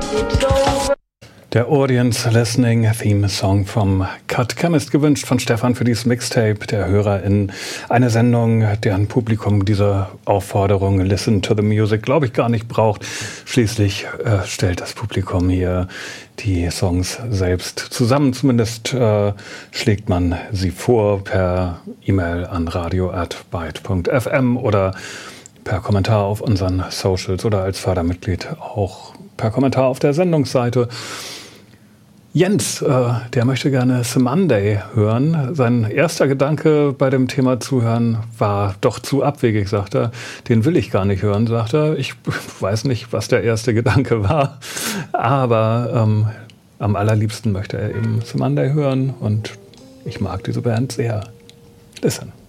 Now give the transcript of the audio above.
Der Audience Listening Theme Song vom Cut Chemist, gewünscht von Stefan für dieses Mixtape der Hörer in eine Sendung, deren Publikum diese Aufforderung Listen to the Music, glaube ich, gar nicht braucht. Schließlich stellt das Publikum hier die Songs selbst zusammen. Zumindest schlägt man sie vor per E-Mail an radio@byte.fm oder per Kommentar auf unseren Socials oder als Fördermitglied auch per Kommentar auf der Sendungsseite. Jens, der möchte gerne The Monday hören. Sein erster Gedanke bei dem Thema Zuhören war doch zu abwegig, sagt er. Den will ich gar nicht hören, sagt er. Ich weiß nicht, was der erste Gedanke war, aber am allerliebsten möchte er eben The Monday hören und ich mag diese Band sehr. Listen.